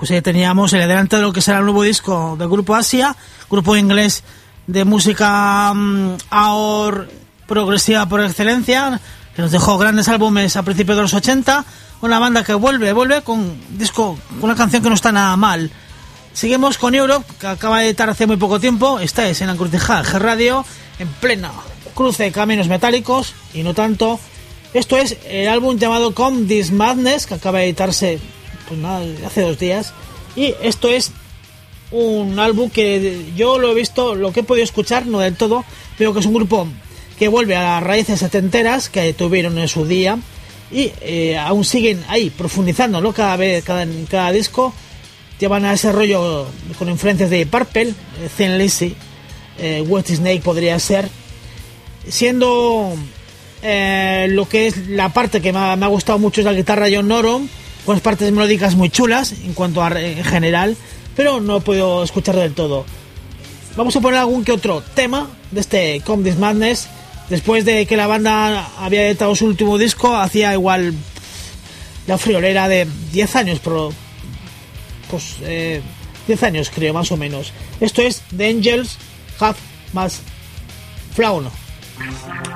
pues ahí teníamos el adelanto de lo que será el nuevo disco del Grupo Asia, grupo inglés de música AOR progresiva por excelencia, que nos dejó grandes álbumes a principios de los 80, una banda que vuelve con disco, con una canción que no está nada mal. Seguimos con Europe, que acaba de editar hace muy poco tiempo. Esta es en la encrucijada G Radio, en plena cruce de caminos metálicos, y no tanto. Esto es el álbum llamado Come This Madness, que acaba de editarse pues nada, hace 2 días. Y esto es un álbum que yo lo he visto, lo que he podido escuchar, no del todo, pero que es un grupo que vuelve a las raíces setenteras que tuvieron en su día, y aún siguen ahí profundizando, ¿no? Cada disco llevan a ese rollo con influencias de Purple, Thin Lizzy, White Snake podría ser, siendo lo que es la parte que me ha gustado mucho es la guitarra John Norum, con las partes melódicas muy chulas en cuanto a en general, pero no puedo escuchar del todo. Vamos a poner algún que otro tema de este Come This Madness. Después de que la banda había editado su último disco, hacía igual la friolera de 10 años, pero pues 10 años creo, más o menos. Esto es The Angels Have Mas Flown.